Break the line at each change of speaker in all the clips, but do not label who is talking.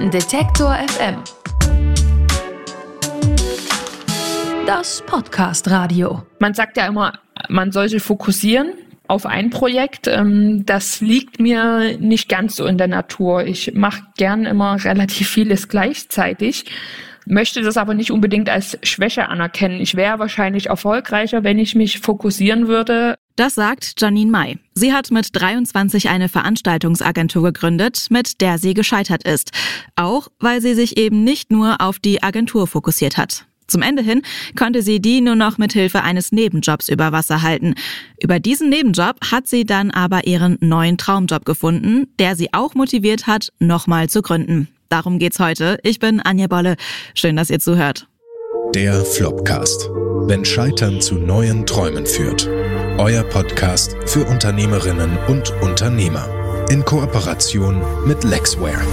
Detektor FM. Das Podcast-Radio.
Man sagt ja immer, man soll sich fokussieren auf ein Projekt. Das liegt mir nicht ganz so in der Natur. Ich mache gern immer relativ vieles gleichzeitig, möchte das aber nicht unbedingt als Schwäche anerkennen. Ich wäre wahrscheinlich erfolgreicher, wenn ich mich fokussieren würde.
Das sagt Janine May. Sie hat mit 23 eine Veranstaltungsagentur gegründet, mit der sie gescheitert ist. Auch weil sie sich eben nicht nur auf die Agentur fokussiert hat. Zum Ende hin konnte sie die nur noch mit Hilfe eines Nebenjobs über Wasser halten. Über diesen Nebenjob hat sie dann aber ihren neuen Traumjob gefunden, der sie auch motiviert hat, nochmal zu gründen. Darum geht's heute. Ich bin Anja Bolle. Schön, dass ihr zuhört.
Der Flopcast. Wenn Scheitern zu neuen Träumen führt. Euer Podcast für Unternehmerinnen und Unternehmer. In Kooperation mit Lexware.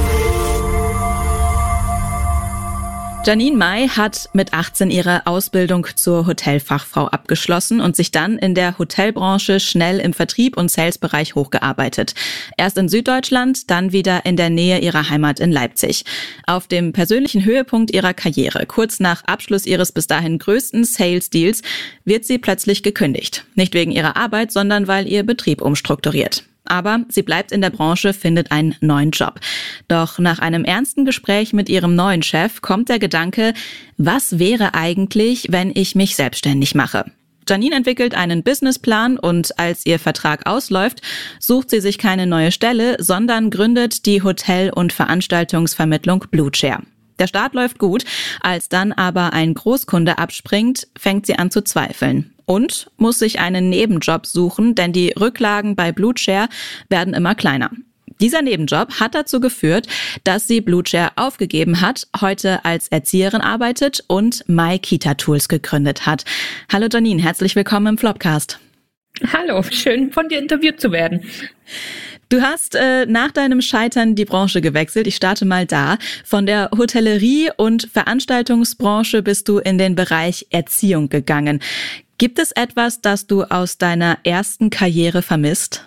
Janine May hat mit 18 ihre Ausbildung zur Hotelfachfrau abgeschlossen und sich dann in der Hotelbranche schnell im Vertrieb und Salesbereich hochgearbeitet. Erst in Süddeutschland, dann wieder in der Nähe ihrer Heimat in Leipzig. Auf dem persönlichen Höhepunkt ihrer Karriere, kurz nach Abschluss ihres bis dahin größten Sales-Deals, wird sie plötzlich gekündigt. Nicht wegen ihrer Arbeit, sondern weil ihr Betrieb umstrukturiert. Aber sie bleibt in der Branche, findet einen neuen Job. Doch nach einem ernsten Gespräch mit ihrem neuen Chef kommt der Gedanke, was wäre eigentlich, wenn ich mich selbstständig mache? Janine entwickelt einen Businessplan und als ihr Vertrag ausläuft, sucht sie sich keine neue Stelle, sondern gründet die Hotel- und Veranstaltungsvermittlung Blueshare. Der Start läuft gut, als dann aber ein Großkunde abspringt, fängt sie an zu zweifeln. Und muss sich einen Nebenjob suchen, denn die Rücklagen bei Blueshare werden immer kleiner. Dieser Nebenjob hat dazu geführt, dass sie Blueshare aufgegeben hat, heute als Erzieherin arbeitet und My Kita Tools gegründet hat. Hallo Janine, herzlich willkommen im Flopcast.
Hallo, schön von dir interviewt zu werden.
Du hast nach deinem Scheitern die Branche gewechselt. Ich starte mal da. Von der Hotellerie- und Veranstaltungsbranche bist du in den Bereich Erziehung gegangen. Gibt es etwas, das du aus deiner ersten Karriere vermisst?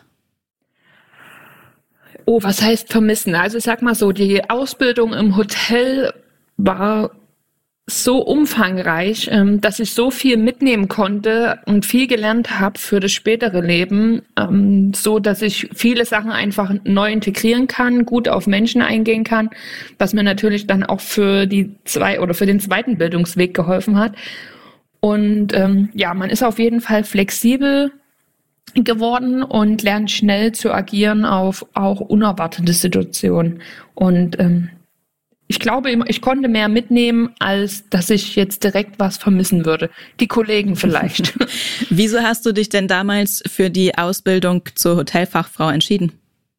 Oh, was heißt vermissen? Also ich sag mal so, die Ausbildung im Hotel war so umfangreich, dass ich so viel mitnehmen konnte und viel gelernt habe für das spätere Leben, so dass ich viele Sachen einfach neu integrieren kann, gut auf Menschen eingehen kann, was mir natürlich dann auch für den zweiten Bildungsweg geholfen hat. Und man ist auf jeden Fall flexibel geworden und lernt schnell zu agieren auf auch unerwartete Situationen. Und ich glaube, ich konnte mehr mitnehmen, als dass ich jetzt direkt was vermissen würde. Die Kollegen vielleicht.
Wieso hast du dich denn damals für die Ausbildung zur Hotelfachfrau entschieden?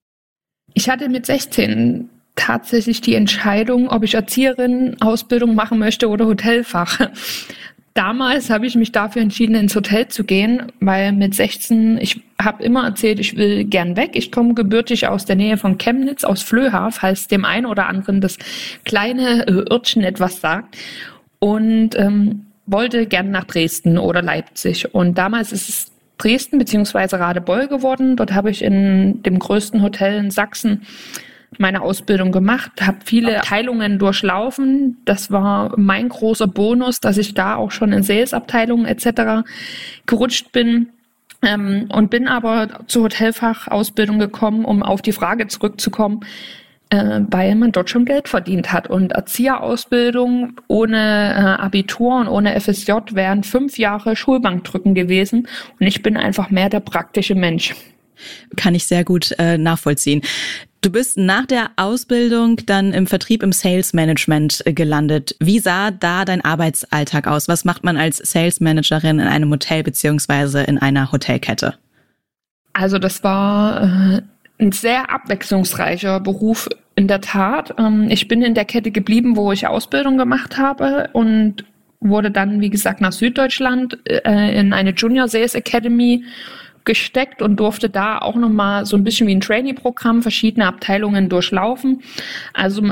Ich hatte mit 16 tatsächlich die Entscheidung, ob ich Erzieherin-Ausbildung machen möchte oder Hotelfach. Damals habe ich mich dafür entschieden, ins Hotel zu gehen, weil mit 16, ich habe immer erzählt, ich will gern weg. Ich komme gebürtig aus der Nähe von Chemnitz, aus Flöha, falls dem einen oder anderen das kleine Örtchen etwas sagt. Und wollte gern nach Dresden oder Leipzig. Und damals ist es Dresden bzw. Radebeul geworden. Dort habe ich in dem größten Hotel in Sachsen meine Ausbildung gemacht, habe viele Abteilungen durchlaufen. Das war mein großer Bonus, dass ich da auch schon in Sales-Abteilungen etc. gerutscht bin und bin aber zur Hotelfachausbildung gekommen, um auf die Frage zurückzukommen, weil man dort schon Geld verdient hat. Und Erzieherausbildung ohne Abitur und ohne FSJ wären 5 Jahre Schulbankdrücken gewesen und ich bin einfach mehr der praktische Mensch.
Kann ich sehr gut nachvollziehen. Du bist nach der Ausbildung dann im Vertrieb, im Sales Management gelandet. Wie sah da dein Arbeitsalltag aus? Was macht man als Sales Managerin in einem Hotel beziehungsweise in einer Hotelkette?
Also das war ein sehr abwechslungsreicher Beruf in der Tat. Ich bin in der Kette geblieben, wo ich Ausbildung gemacht habe und wurde dann, wie gesagt, nach Süddeutschland in eine Junior Sales Academy gesteckt und durfte da auch nochmal so ein bisschen wie ein Trainee-Programm verschiedene Abteilungen durchlaufen. Also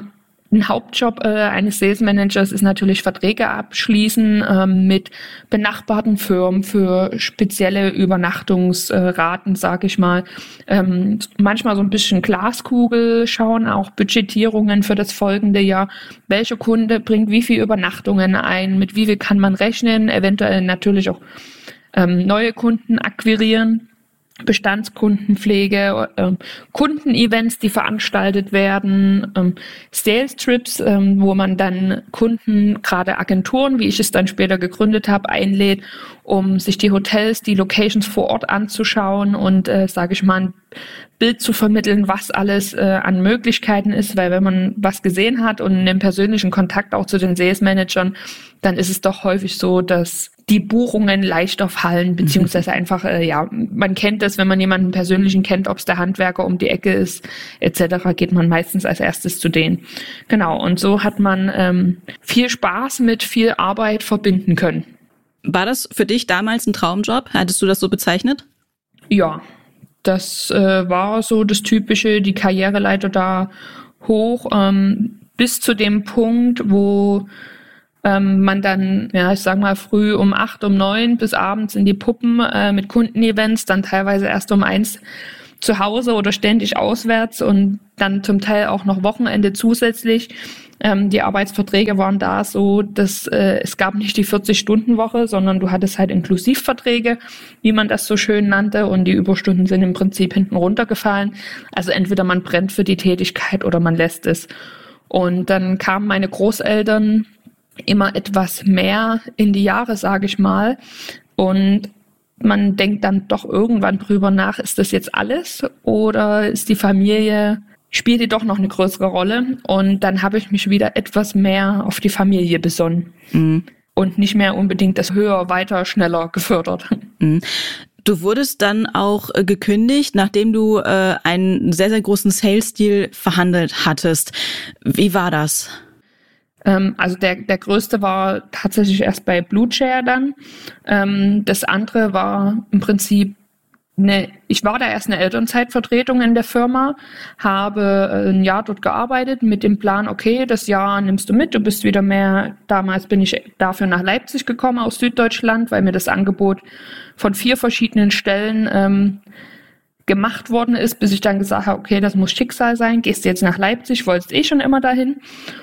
Ein Hauptjob eines Sales Managers ist natürlich Verträge abschließen mit benachbarten Firmen für spezielle Übernachtungsraten, sage ich mal. Manchmal so ein bisschen Glaskugel schauen, auch Budgetierungen für das folgende Jahr. Welcher Kunde bringt wie viele Übernachtungen ein, mit wie viel kann man rechnen, eventuell natürlich auch neue Kunden akquirieren. Bestandskundenpflege, Kundenevents, die veranstaltet werden, Sales-Trips, wo man dann Kunden, gerade Agenturen, wie ich es dann später gegründet habe, einlädt, um sich die Hotels, die Locations vor Ort anzuschauen und, sage ich mal, ein Bild zu vermitteln, was alles an Möglichkeiten ist, weil wenn man was gesehen hat und einen persönlichen Kontakt auch zu den Sales-Managern, dann ist es doch häufig so, dass die Buchungen leichter fallen, beziehungsweise einfach, man kennt das, wenn man jemanden persönlichen kennt, ob es der Handwerker um die Ecke ist, etc., geht man meistens als erstes zu denen. Genau, und so hat man viel Spaß mit viel Arbeit verbinden können.
War das für dich damals ein Traumjob? Hattest du das so bezeichnet?
Ja, das war so das Typische, die Karriereleiter da hoch, bis zu dem Punkt, wo man dann, ja, ich sag mal, früh um 8, um 9 bis abends in die Puppen mit Kundenevents, dann teilweise erst um 1 zu Hause oder ständig auswärts und dann zum Teil auch noch Wochenende zusätzlich. Die Arbeitsverträge waren da so, dass es gab nicht die 40-Stunden-Woche, sondern du hattest halt Inklusivverträge, wie man das so schön nannte, und die Überstunden sind im Prinzip hinten runtergefallen. Also entweder man brennt für die Tätigkeit oder man lässt es. Und dann kamen meine Großeltern immer etwas mehr in die Jahre, sage ich mal. Und man denkt dann doch irgendwann drüber nach, ist das jetzt alles oder ist die Familie, spielt die doch noch eine größere Rolle? Und dann habe ich mich wieder etwas mehr auf die Familie besonnen und nicht mehr unbedingt das höher, weiter, schneller gefördert.
Du wurdest dann auch gekündigt, nachdem du einen sehr, sehr großen Sales-Deal verhandelt hattest. Wie war das?
Also der größte war tatsächlich erst bei Blueshare dann. Das andere war im Prinzip ich war da erst eine Elternzeitvertretung in der Firma, habe ein Jahr dort gearbeitet mit dem Plan, okay, das Jahr nimmst du mit, du bist wieder mehr, damals bin ich dafür nach Leipzig gekommen aus Süddeutschland, weil mir das Angebot von 4 verschiedenen Stellen gemacht worden ist, bis ich dann gesagt habe, okay, das muss Schicksal sein, gehst du jetzt nach Leipzig, wolltest schon immer dahin.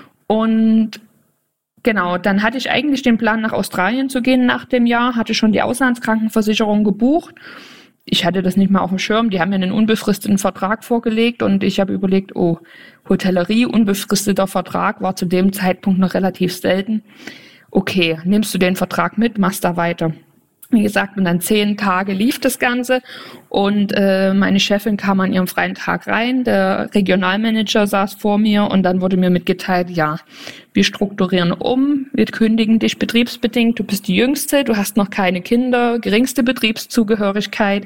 Und genau, dann hatte ich eigentlich den Plan, nach Australien zu gehen nach dem Jahr, hatte schon die Auslandskrankenversicherung gebucht. Ich hatte das nicht mal auf dem Schirm, die haben mir einen unbefristeten Vertrag vorgelegt und ich habe überlegt, Hotellerie, unbefristeter Vertrag war zu dem Zeitpunkt noch relativ selten. Okay, nimmst du den Vertrag mit, machst da weiter. Wie gesagt, und dann 10 Tage lief das Ganze und meine Chefin kam an ihrem freien Tag rein, der Regionalmanager saß vor mir und dann wurde mir mitgeteilt, ja, wir strukturieren um, wir kündigen dich betriebsbedingt, du bist die Jüngste, du hast noch keine Kinder, geringste Betriebszugehörigkeit,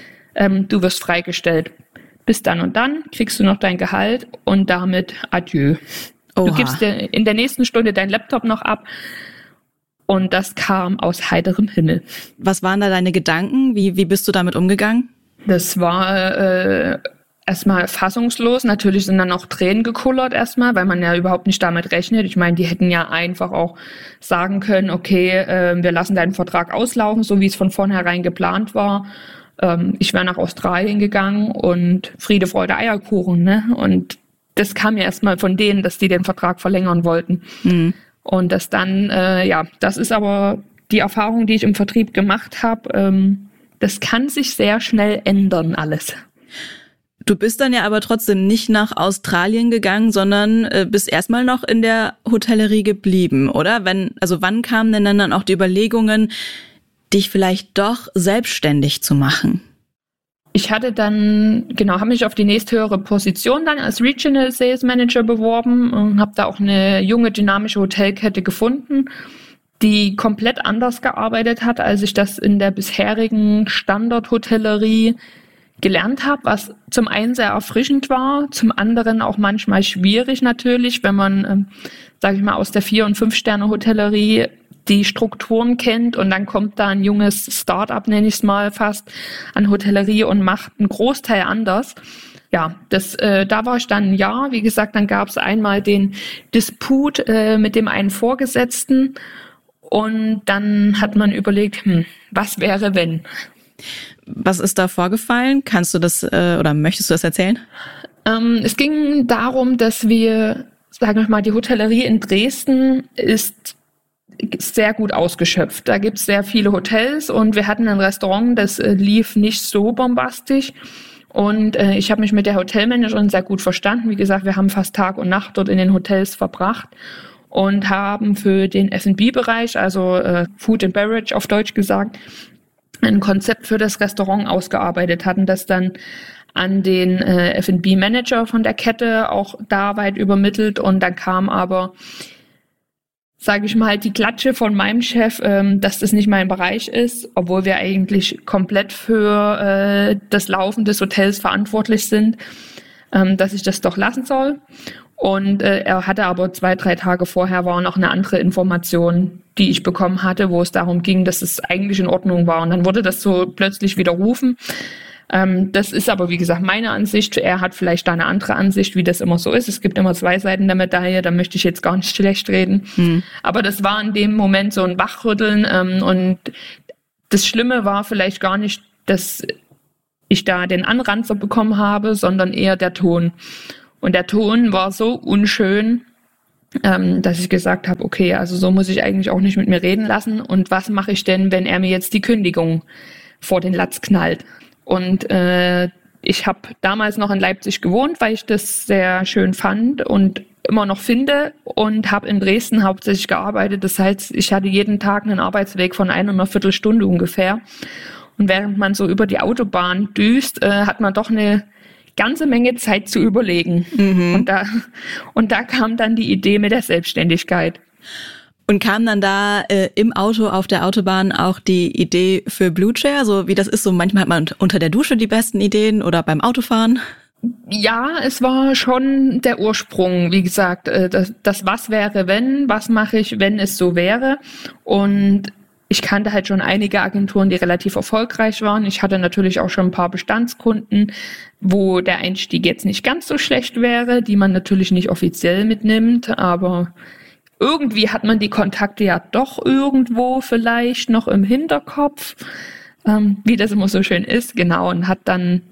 du wirst freigestellt. Bis dann und dann kriegst du noch dein Gehalt und damit adieu. Oha. Du gibst dir in der nächsten Stunde deinen Laptop noch ab. Und das kam aus heiterem Himmel.
Was waren da deine Gedanken? Wie bist du damit umgegangen?
Das war erstmal fassungslos. Natürlich sind dann auch Tränen gekullert erstmal, weil man ja überhaupt nicht damit rechnet. Ich meine, die hätten ja einfach auch sagen können, okay, wir lassen deinen Vertrag auslaufen, so wie es von vornherein geplant war. Ich wäre nach Australien gegangen und Friede, Freude, Eierkuchen, ne? Und das kam ja erstmal von denen, dass die den Vertrag verlängern wollten. Mhm. Und das dann, das ist aber die Erfahrung, die ich im Vertrieb gemacht habe. Das kann sich sehr schnell ändern, alles.
Du bist dann ja aber trotzdem nicht nach Australien gegangen, sondern bist erstmal noch in der Hotellerie geblieben, oder? Wann kamen denn dann auch die Überlegungen, dich vielleicht doch selbstständig zu machen?
Ich hatte dann, habe mich auf die nächsthöhere Position dann als Regional Sales Manager beworben und habe da auch eine junge, dynamische Hotelkette gefunden, die komplett anders gearbeitet hat, als ich das in der bisherigen Standardhotellerie gelernt habe, was zum einen sehr erfrischend war, zum anderen auch manchmal schwierig natürlich, wenn man, aus der 4- und 5-Sterne-Hotellerie die Strukturen kennt und dann kommt da ein junges Start-up, nenne ich es mal fast, an Hotellerie und macht einen Großteil anders. Ja, da war ich dann ein Jahr. Wie gesagt, dann gab es einmal den Disput mit dem einen Vorgesetzten und dann hat man überlegt, was wäre, wenn?
Was ist da vorgefallen? Kannst du das oder möchtest du das erzählen?
Es ging darum, dass wir, sagen wir mal, die Hotellerie in Dresden ist sehr gut ausgeschöpft. Da gibt es sehr viele Hotels und wir hatten ein Restaurant, das lief nicht so bombastisch. Und ich habe mich mit der Hotelmanagerin sehr gut verstanden. Wie gesagt, wir haben fast Tag und Nacht dort in den Hotels verbracht und haben für den F&B-Bereich, also Food and Beverage auf Deutsch gesagt, ein Konzept für das Restaurant ausgearbeitet, hatten das dann an den F&B-Manager von der Kette auch da weit übermittelt. Und dann kam aber, sage ich mal, die Klatsche von meinem Chef, dass das nicht mein Bereich ist, obwohl wir eigentlich komplett für das Laufen des Hotels verantwortlich sind, dass ich das doch lassen soll. Und er hatte aber 2-3 Tage vorher war noch eine andere Information, die ich bekommen hatte, wo es darum ging, dass es eigentlich in Ordnung war. Und dann wurde das so plötzlich widerrufen. Das ist aber, wie gesagt, meine Ansicht. Er hat vielleicht da eine andere Ansicht, wie das immer so ist. Es gibt immer 2 Seiten der Medaille, da möchte ich jetzt gar nicht schlecht reden. Aber das war in dem Moment so ein Wachrütteln. Und das Schlimme war vielleicht gar nicht, dass ich da den Anranzer bekommen habe, sondern eher der Ton. Und der Ton war so unschön, dass ich gesagt habe, okay, also so muss ich eigentlich auch nicht mit mir reden lassen. Und was mache ich denn, wenn er mir jetzt die Kündigung vor den Latz knallt? Und ich habe damals noch in Leipzig gewohnt, weil ich das sehr schön fand und immer noch finde und habe in Dresden hauptsächlich gearbeitet. Das heißt, ich hatte jeden Tag einen Arbeitsweg von 1,25 Stunden ungefähr. Und während man so über die Autobahn düst, hat man doch eine ganze Menge Zeit zu überlegen. Und da kam dann die Idee mit der Selbstständigkeit.
Und kam dann da im Auto auf der Autobahn auch die Idee für Blue Chair? So wie das ist, so manchmal hat man unter der Dusche die besten Ideen oder beim Autofahren?
Ja, es war schon der Ursprung, wie gesagt, das was wäre, wenn, was mache ich, wenn es so wäre. Und ich kannte halt schon einige Agenturen, die relativ erfolgreich waren. Ich hatte natürlich auch schon ein paar Bestandskunden, wo der Einstieg jetzt nicht ganz so schlecht wäre, die man natürlich nicht offiziell mitnimmt, aber irgendwie hat man die Kontakte ja doch irgendwo vielleicht noch im Hinterkopf, wie das immer so schön ist, genau, und hat dann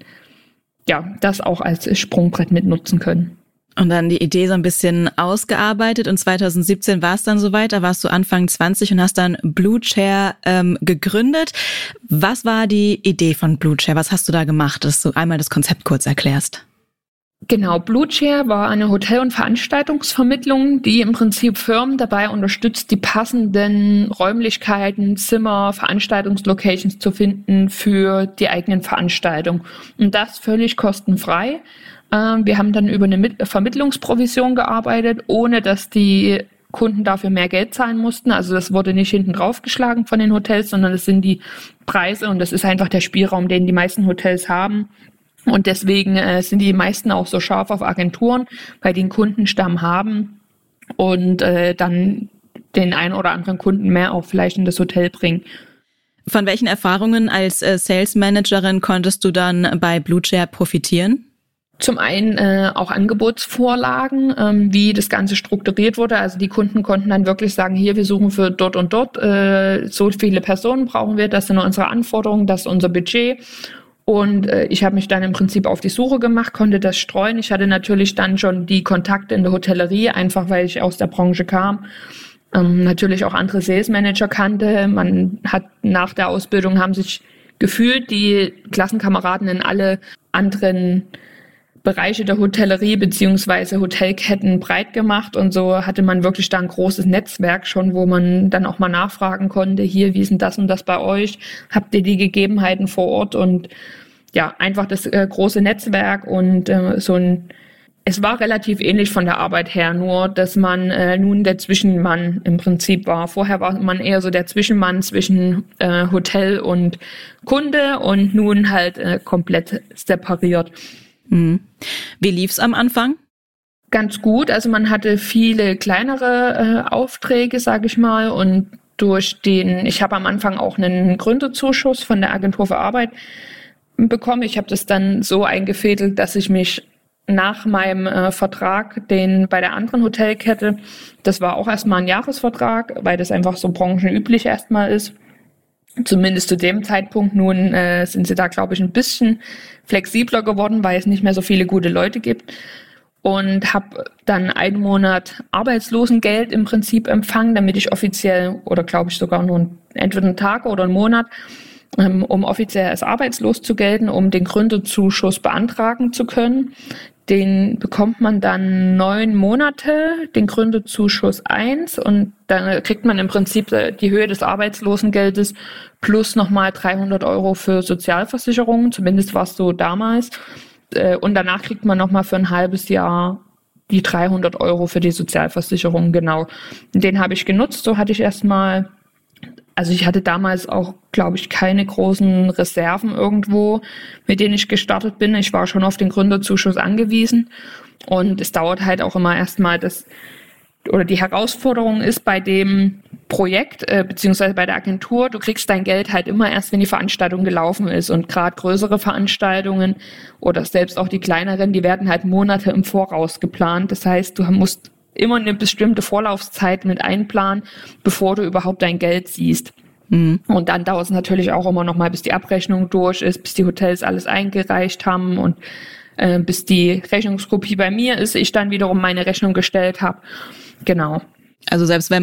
ja das auch als Sprungbrett mitnutzen können.
Und dann die Idee so ein bisschen ausgearbeitet und 2017 war es dann soweit, da warst du Anfang 20 und hast dann Blue Chair gegründet. Was war die Idee von Blue Chair? Was hast du da gemacht, dass du einmal das Konzept kurz erklärst?
Genau, Blue Chair war eine Hotel- und Veranstaltungsvermittlung, die im Prinzip Firmen dabei unterstützt, die passenden Räumlichkeiten, Zimmer, Veranstaltungslocations zu finden für die eigenen Veranstaltungen. Und das völlig kostenfrei. Wir haben dann über eine Vermittlungsprovision gearbeitet, ohne dass die Kunden dafür mehr Geld zahlen mussten. Also das wurde nicht hinten draufgeschlagen von den Hotels, sondern das sind die Preise und das ist einfach der Spielraum, den die meisten Hotels haben. Und deswegen sind die meisten auch so scharf auf Agenturen, weil die einen Kundenstamm haben und dann den einen oder anderen Kunden mehr auch vielleicht in das Hotel bringen.
Von welchen Erfahrungen als Sales Managerin konntest du dann bei Blue Chair profitieren?
Zum einen auch Angebotsvorlagen, wie das Ganze strukturiert wurde. Also die Kunden konnten dann wirklich sagen, hier, wir suchen für dort und dort, so viele Personen brauchen wir, das sind unsere Anforderungen, das ist unser Budget. Und ich habe mich dann im Prinzip auf die Suche gemacht, konnte das streuen. Ich hatte natürlich dann schon die Kontakte in der Hotellerie, einfach weil ich aus der Branche kam. Natürlich auch andere Sales Manager kannte. Man hat nach der Ausbildung haben sich gefühlt die Klassenkameraden in alle anderen Bereiche der Hotellerie beziehungsweise Hotelketten breit gemacht und so hatte man wirklich da ein großes Netzwerk schon, wo man dann auch mal nachfragen konnte, hier, wie ist denn das und das bei euch? Habt ihr die Gegebenheiten vor Ort? Und ja, einfach das große Netzwerk und es war relativ ähnlich von der Arbeit her, nur dass man nun der Zwischenmann im Prinzip war. Vorher war man eher so der Zwischenmann zwischen Hotel und Kunde und nun halt komplett separiert.
Wie lief's am Anfang?
Ganz gut. Also man hatte viele kleinere Aufträge, sage ich mal. Und ich habe am Anfang auch einen Gründerzuschuss von der Agentur für Arbeit bekommen. Ich habe das dann so eingefädelt, dass ich mich nach meinem Vertrag, den bei der anderen Hotelkette, das war auch erstmal ein Jahresvertrag, weil das einfach so branchenüblich erstmal ist, zumindest zu dem Zeitpunkt. Nun sind sie da, glaube ich, ein bisschen flexibler geworden, weil es nicht mehr so viele gute Leute gibt. Und habe dann 1 Monat Arbeitslosengeld im Prinzip empfangen, damit ich offiziell, oder glaube ich sogar nur entweder einen Tag oder einen Monat, um offiziell als arbeitslos zu gelten, um den Gründerzuschuss beantragen zu können. Den bekommt man dann 9 Monate, den Gründerzuschuss 1, und dann kriegt man im Prinzip die Höhe des Arbeitslosengeldes plus nochmal 300 € für Sozialversicherungen, zumindest war es so damals. Und danach kriegt man nochmal für ein halbes Jahr die 300 € für die Sozialversicherung, genau. Den habe ich genutzt, so hatte ich erstmal, also ich hatte damals auch, glaube ich, keine großen Reserven irgendwo, mit denen ich gestartet bin. Ich war schon auf den Gründerzuschuss angewiesen, und es dauert halt auch immer erstmal die Herausforderung ist bei dem Projekt, beziehungsweise bei der Agentur, du kriegst dein Geld halt immer erst, wenn die Veranstaltung gelaufen ist, und gerade größere Veranstaltungen oder selbst auch die kleineren, die werden halt Monate im Voraus geplant. Das heißt, du musst immer eine bestimmte Vorlaufzeit mit einplanen, bevor du überhaupt dein Geld siehst. Mhm. Und dann dauert es natürlich auch immer noch mal, bis die Abrechnung durch ist, bis die Hotels alles eingereicht haben und bis die Rechnungskopie bei mir ist, ich dann wiederum meine Rechnung gestellt habe. Genau.
Also selbst wenn